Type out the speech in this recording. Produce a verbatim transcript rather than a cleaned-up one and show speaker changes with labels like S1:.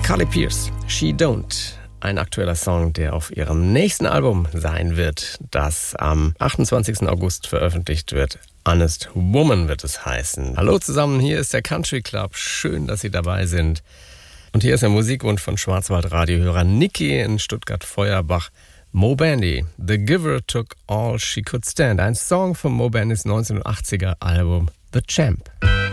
S1: Carly Pearce, She Don't. Ein aktueller Song, der auf ihrem nächsten Album sein wird, das am achtundzwanzigsten August veröffentlicht wird. Honest Woman wird es heißen. Hallo zusammen, hier ist der Country Club. Schön, dass Sie dabei sind. Und hier ist der Musikwunsch von Schwarzwald-Radiohörer Niki in Stuttgart-Feuerbach. Moe Bandy, The Giver Took All She Could Stand. Ein Song vom Moe Bandys neunzehnhundertachtziger Album The Champ.